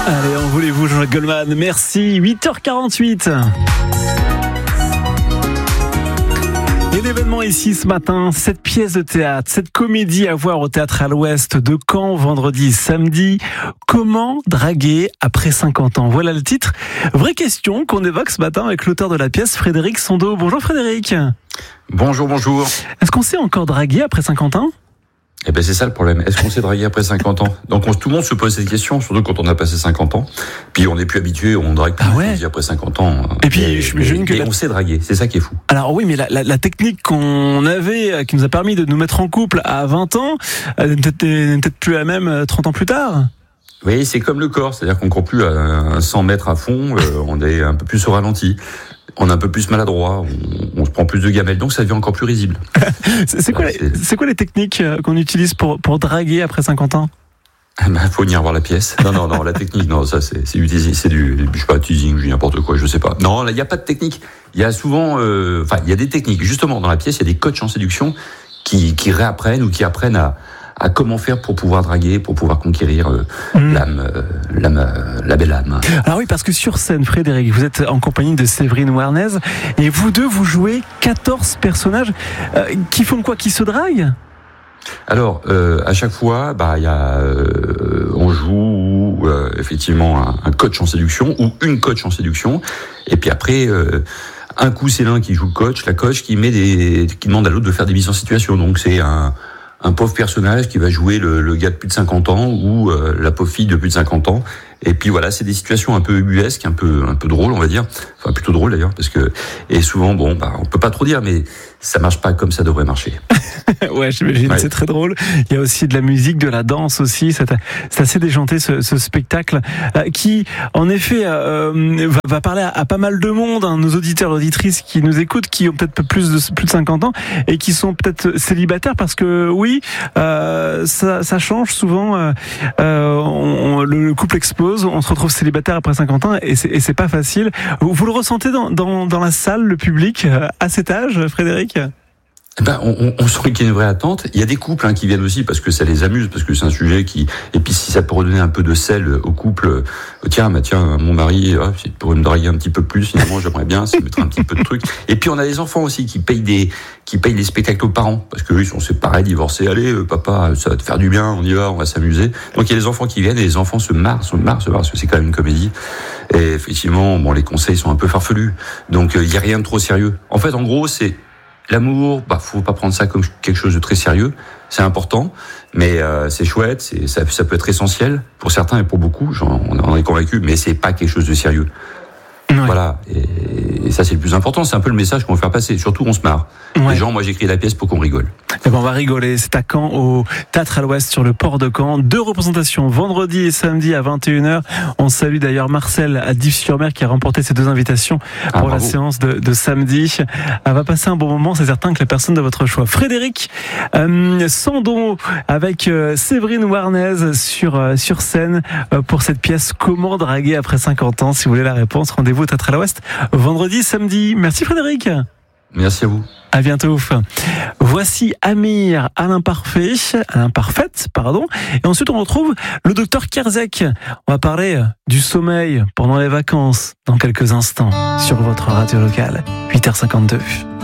Allez, en voulez-vous, Jean-Jacques Goldman. Merci. 8h48. Et l'événement ici ce matin, cette pièce de théâtre, cette comédie à voir au Théâtre à l'Ouest de Caen, vendredi, samedi. Comment draguer après 50 ans? Voilà le titre. Vraie question qu'on évoque ce matin avec l'auteur de la pièce, Frédéric Sandeau. Bonjour Frédéric. Bonjour. Est-ce qu'on sait encore draguer après 50 ans? Eh ben c'est ça le problème. Est-ce qu'on s'est dragué après 50 ans? Donc tout le monde se pose cette question, surtout quand on a passé 50 ans. Puis on n'est plus habitué, on drague plus après 50 ans. Et puis j'imagine que on s'est dragué, c'est ça qui est fou. Alors oui, mais la technique qu'on avait, qui nous a permis de nous mettre en couple à 20 ans, n'est peut-être plus la même 30 ans plus tard. Oui, c'est comme le corps, c'est-à-dire qu'on court plus à 100 mètres à fond, on est un peu plus au ralenti. On est un peu plus maladroit, on se prend plus de gamelles, donc ça devient encore plus risible. C'est quoi les techniques qu'on utilise pour draguer après 50 ans? Faut venir voir la pièce. Non, la technique, non, ça c'est du teasing, je sais pas, teasing, n'importe quoi, je sais pas. Non, là, il y a pas de technique. Il y a souvent, il y a des techniques. Justement, dans la pièce, il y a des coachs en séduction qui réapprennent ou qui apprennent à comment faire pour pouvoir draguer, pour pouvoir conquérir la belle âme. Alors oui, parce que sur scène, Frédéric, vous êtes en compagnie de Séverine Warnez, et vous deux, vous jouez 14 personnages qui font quoi? Qui se draguent? Alors, à chaque fois, on joue effectivement un coach en séduction ou une coach en séduction, et puis après... un coup, c'est l'un qui joue le coach, la coach qui demande à l'autre de faire des mises en situation. Donc c'est un pauvre personnage qui va jouer le gars de plus de 50 ans ou la pauvre fille de plus de 50 ans. Et puis voilà, c'est des situations un peu ubuesques, un peu drôles, on va dire. Enfin, plutôt drôles d'ailleurs, et souvent, on peut pas trop dire, mais ça marche pas comme ça devrait marcher. Ouais, j'imagine, c'est très drôle. Il y a aussi de la musique, de la danse aussi. C'est assez déjanté ce spectacle qui, en effet, va parler à pas mal de monde, hein, nos auditeurs, auditrices qui nous écoutent, qui ont peut-être plus de 50 ans et qui sont peut-être célibataires parce que oui, ça change souvent. Le couple explose, on se retrouve célibataire après 50 ans et c'est pas facile. Vous le ressentez dans la salle, le public, à cet âge, Frédéric? On sent qu'il y a une vraie attente. Il y a des couples qui viennent aussi parce que ça les amuse, parce que c'est un sujet et puis si ça peut redonner un peu de sel au couple, tiens, mon mari, il pourrait me draguer un petit peu plus, finalement, j'aimerais bien, ça mettrait un petit peu de trucs. Et puis on a des enfants aussi qui payent les spectacles aux parents, parce que eux, ils sont séparés, divorcés, allez, papa, ça va te faire du bien, on y va, on va s'amuser. Donc il y a des enfants qui viennent et les enfants se marrent, parce que c'est quand même une comédie. Et effectivement, les conseils sont un peu farfelus. Donc il y a rien de trop sérieux. En fait, en gros, c'est l'amour, faut pas prendre ça comme quelque chose de très sérieux. C'est important, mais c'est chouette, ça peut être essentiel pour certains et pour beaucoup. On en est convaincu, mais c'est pas quelque chose de sérieux. Ouais. Voilà, et ça c'est le plus important. C'est un peu le message qu'on veut faire passer. Surtout, on se marre. Ouais. Les gens, moi j'écris la pièce pour qu'on rigole. Et on va rigoler. C'est à Caen, au Théâtre à l'Ouest, sur le port de Caen. 2 représentations, vendredi et samedi à 21h. On salue d'ailleurs Marcel à Dives-sur-Mer qui a remporté ces 2 invitations pour la séance de samedi. Elle va passer un bon moment, c'est certain, que la personne de votre choix. Frédéric Sandeau avec Séverine Warnez sur scène pour cette pièce Comment draguer après 50 ans. Si vous voulez la réponse, rendez-vous au Théâtre à l'Ouest vendredi, samedi. Merci Frédéric. Merci à vous. À bientôt. Voici Amir à l'imparfaite, et ensuite on retrouve le docteur Kerzek. On va parler du sommeil pendant les vacances dans quelques instants sur votre radio locale. 8h52.